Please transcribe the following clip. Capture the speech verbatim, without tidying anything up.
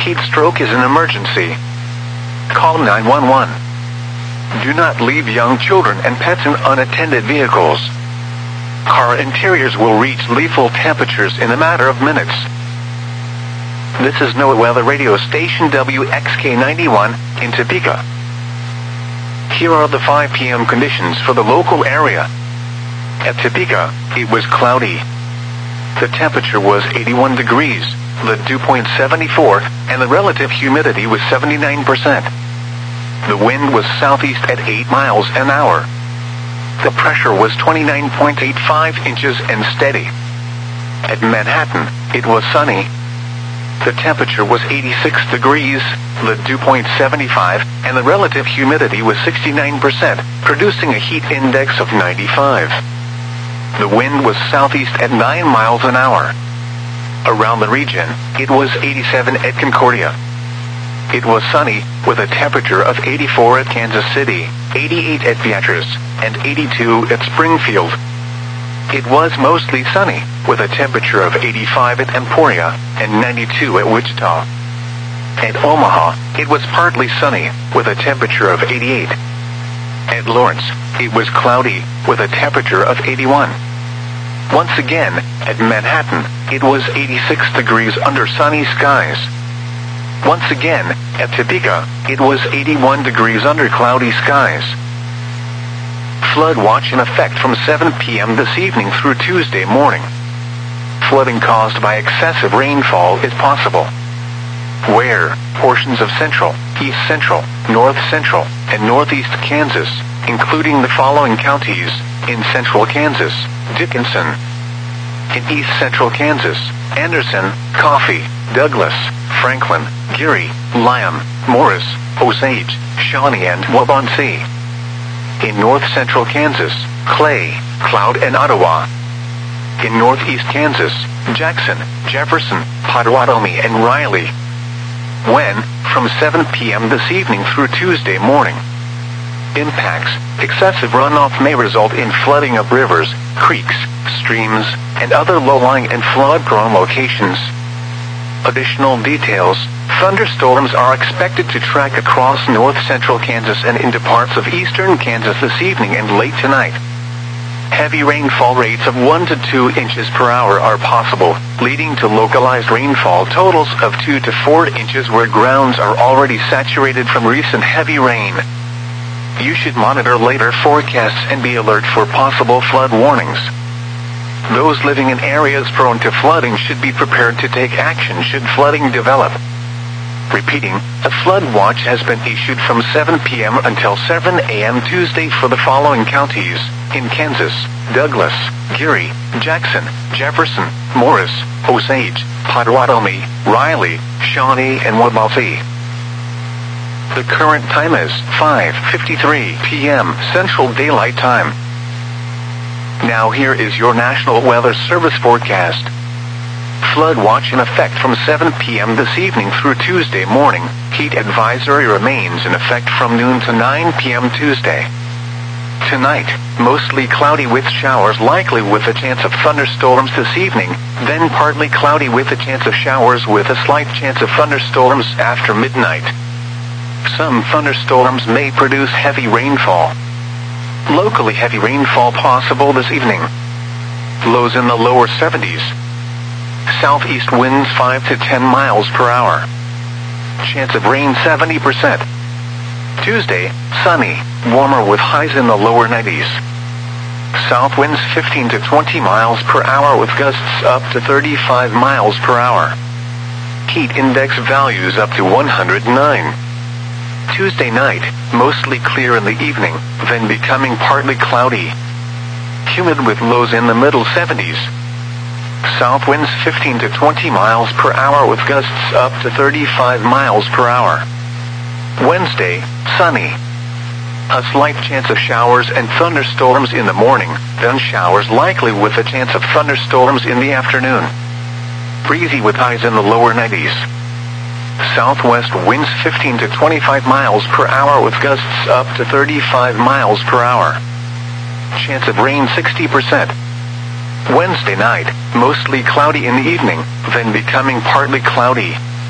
Heat stroke is an emergency. Call nine one one. Do not leave young children and pets in unattended vehicles. Car interiors will reach lethal temperatures in a matter of minutes. This is NOAA Weather Radio Station W X K ninety-one in Topeka. Here are the five p m conditions for the local area. At Topeka, it was cloudy. The temperature was eighty-one degrees, the dew point seventy-four, and the relative humidity was seventy-nine percent. The wind was southeast at eight miles an hour. The pressure was twenty-nine point eight five inches and steady. At Manhattan, it was sunny. The temperature was eighty-six degrees, the dew point seventy-five, and the relative humidity was sixty-nine percent, producing a heat index of ninety-five. The wind was southeast at nine miles an hour. Around the region, it was eighty-seven at Concordia. It was sunny, with a temperature of eighty-four at Kansas City, eighty-eight at Beatrice, and eighty-two at Springfield. It was mostly sunny, with a temperature of eighty-five at Emporia, and ninety-two at Wichita. At Omaha, it was partly sunny, with a temperature of eighty-eight. At Lawrence, it was cloudy, with a temperature of eighty-one. Once again, at Manhattan, it was eighty-six degrees under sunny skies. Once again, at Topeka, it was eighty-one degrees under cloudy skies. Flood watch in effect from seven p m this evening through Tuesday morning. Flooding caused by excessive rainfall is possible. Where portions of central, east central, north central, and northeast Kansas, including the following counties: in central Kansas, Dickinson; in east central Kansas, Anderson, Coffee, Douglas, Franklin, Geary, Lyon, Morris, Osage, Shawnee, and Waubonsee; in north central Kansas, Clay, Cloud, and Ottawa; in northeast Kansas, Jackson, Jefferson, Potawatomi, and Riley. When, from seven p m this evening through Tuesday morning. Impacts: excessive runoff may result in flooding of rivers, creeks, streams, and other low-lying and flood-prone locations. Additional details: thunderstorms are expected to track across north-central Kansas and into parts of eastern Kansas this evening and late tonight. Heavy rainfall rates of one to two inches per hour are possible, leading to localized rainfall totals of two to four inches where grounds are already saturated from recent heavy rain. You should monitor later forecasts and be alert for possible flood warnings. Those living in areas prone to flooding should be prepared to take action should flooding develop. Repeating, a flood watch has been issued from seven p m until seven a m Tuesday for the following counties: in Kansas, Douglas, Geary, Jackson, Jefferson, Morris, Osage, Potawatomi, Riley, Shawnee, and Waubonsee. The current time is five fifty-three p m Central Daylight Time. Now here is your National Weather Service forecast. Flood watch in effect from seven p m this evening through Tuesday morning. Heat advisory remains in effect from noon to nine p m Tuesday. Tonight, mostly cloudy with showers likely with a chance of thunderstorms this evening, then partly cloudy with a chance of showers with a slight chance of thunderstorms after midnight. Some thunderstorms may produce heavy rainfall. Locally heavy rainfall possible this evening. Lows in the lower seventies. Southeast winds five to ten miles per hour. Chance of rain seventy percent. Tuesday, sunny, warmer with highs in the lower nineties. South winds fifteen to twenty miles per hour with gusts up to thirty-five miles per hour. Heat index values up to one hundred nine. Tuesday night, mostly clear in the evening, then becoming partly cloudy. Humid with lows in the middle seventies. South winds fifteen to twenty miles per hour with gusts up to thirty-five miles per hour. Wednesday, sunny. A slight chance of showers and thunderstorms in the morning, then showers likely with a chance of thunderstorms in the afternoon. Breezy with highs in the lower nineties. Southwest winds fifteen to twenty-five miles per hour with gusts up to thirty-five miles per hour. Chance of rain sixty percent. Wednesday night, mostly cloudy in the evening, then becoming partly cloudy.